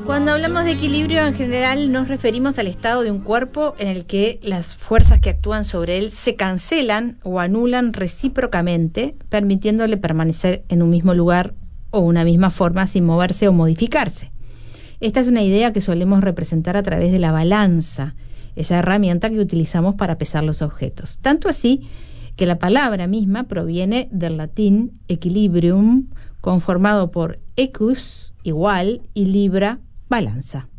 Cuando hablamos de equilibrio, en general nos referimos al estado de un cuerpo en el que las fuerzas que actúan sobre él se cancelan o anulan recíprocamente, permitiéndole permanecer en un mismo lugar o una misma forma sin moverse o modificarse. Esta es una idea que solemos representar a través de la balanza, esa herramienta que utilizamos para pesar los objetos. Tanto así que la palabra misma proviene del latín equilibrium, conformado por equus, igual, y libra, balanza.